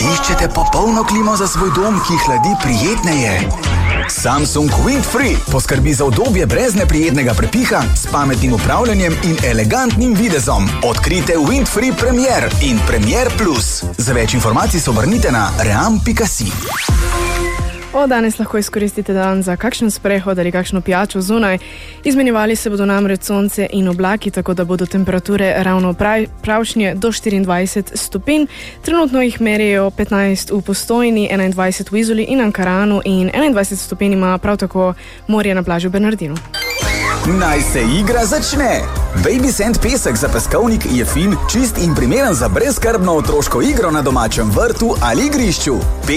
Iščete popolno klimo za svoj dom, ki hladi prijetneje? Samsung Windfree poskrbi za udobje brez neprijetnega prepiha, s pametnim upravljanjem in elegantnim videzom. Odkrite Windfree Premier in Premier Plus. Za več informacij se obrnite na ream.si. Danes lahko izkoristite dan za kakšen sprehod ali kakšno pijačo zunaj. Izmenjevali se bodo namreč sonce in oblaki, tako da bodo temperature ravno pravšnje do 24 stopinj. Trenutno jih merijo 15 v Postojni, 21 v Izoli in Ankaranu in 21 stopinj ima prav tako morje na plaži v Bernardinu. Naj se igra začne! Baby Sand pesek za peskovnik je fin, čist in primeren za brezskrbno otroško igro na domačem vrtu ali igrišču.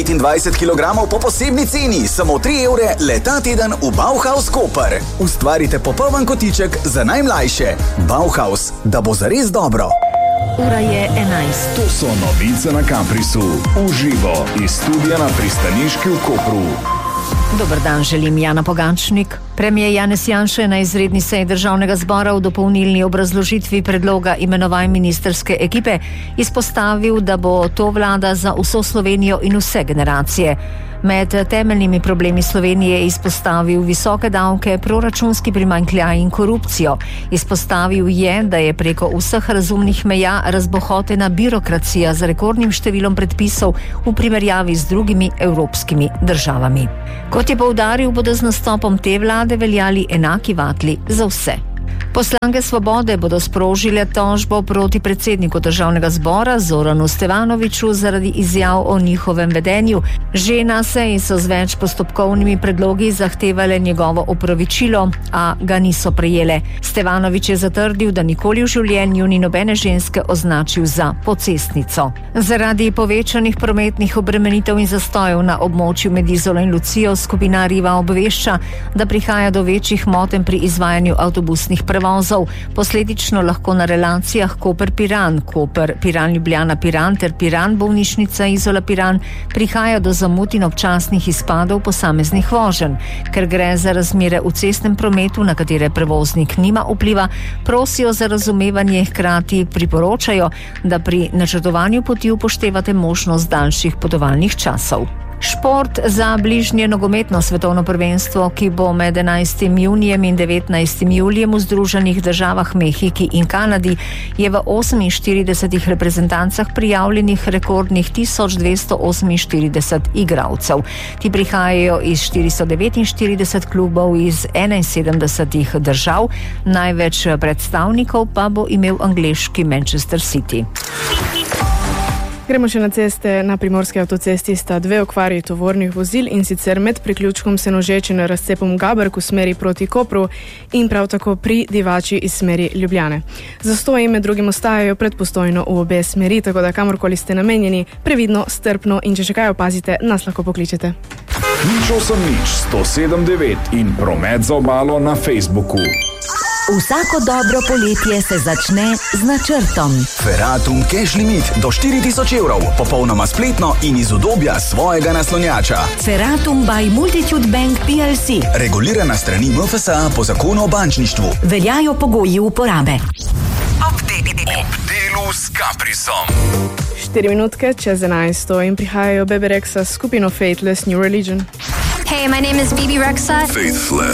25 kg po posebni ceni, samo 3 evre le ta teden v Bauhaus Koper. Ustvarite popoln kotiček za najmlajše. Bauhaus, da bo zares dobro. Ura je 11. To so novice na Caprisu. Uživo iz studia na Pristaniški v Kopru. Dober dan, želim Jana Pogančnik. Premijer Janez Janša je na izredni seji Državnega zbora v dopolnilni obrazložitvi predloga imenovanj ministerske ekipe izpostavil, da bo to vlada za vso Slovenijo in vse generacije. Med temeljnimi problemi Slovenije je izpostavil visoke davke, proračunski primanjkljaj in korupcijo. Izpostavil je, da je preko vseh razumnih meja razbohotena birokracija z rekordnim številom predpisov v primerjavi z drugimi evropskimi državami. Kot je poudaril, bodo z nastopom te vlade veljali enaki vatli za vse. Poslanke Svobode bodo sprožile tožbo proti predsedniku Državnega zbora Zoranu Stevanoviću zaradi izjav o njihovem vedenju. Že na seji so z več postopkovnimi predlogi zahtevale njegovo opravičilo, a ga niso prejele. Stevanović je zatrdil, da nikoli v življenju ni nobene ženske označil za pocestnico. Zaradi povečanih prometnih obremenitev in zastojev na območju med Izolo in Lucijo skupina Riva obvešča, da prihaja do večjih motenj pri izvajanju avtobusnih prevozov. Posledično lahko na relacijah Koper-Piran, Koper-Piran-Ljubljana-Piran ter Piran-Bolnišnica Izola-Piran prihaja do zamud in občasnih izpadov posameznih voženj. Ker gre za razmere v cestnem prometu, na katere prevoznik nima vpliva, prosijo za razumevanje, hkrati priporočajo, da pri načrtovanju poti upoštevate možnost daljših potovalnih časov. Šport za bližnje nogometno svetovno prvenstvo, ki bo med 11. junijem in 19. julijem v Združenih državah Mehiki in Kanadi, je v 48 reprezentancah prijavljenih rekordnih 1248 igralcev. Ti prihajajo iz 449 klubov iz 71 držav, največ predstavnikov pa bo imel angleški Manchester City. Gremo še na ceste. Na primorski avtocesti sta 2 okvari tovornih vozil, in sicer med priključkom Senožeče na razcepom Gaberk v smeri proti Kopru in prav tako pri Divači iz smeri Ljubljane. Zastoji med drugim ostajajo pred Postojno v obe smeri, tako da kamorkoli ste namenjeni, previdno, strpno in če še kaj opazite, nas lahko pokličete. 08-107-9 in promet za obalo na Facebooku. Vsako dobro poletje se začne z načrtom. Ferratum Cash Limit do 4000 evrov, popolnoma spletno in iz udobja svojega naslonjača. Ferratum by Multitude Bank PLC. Regulirana strani MFSA po zakonu o bančništvu. Veljajo pogoji uporabe. Ob delu s Caprisom. 4 minutke čez 11 in prihajajo Bebe Rexha s skupino Faithless New Religion. Hey, my name is Bebe Rexha. Faithless.